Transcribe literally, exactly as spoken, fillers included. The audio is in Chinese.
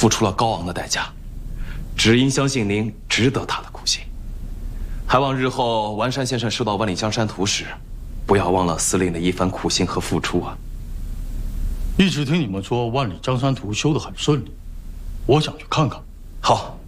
付出了高昂的代价，只因相信您值得他的苦心。还望日后完山先生收到《万里江山图》时，不要忘了司令的一番苦心和付出啊！ 一直听你们说《万里江山图》修得很顺利，我想去看看。 好。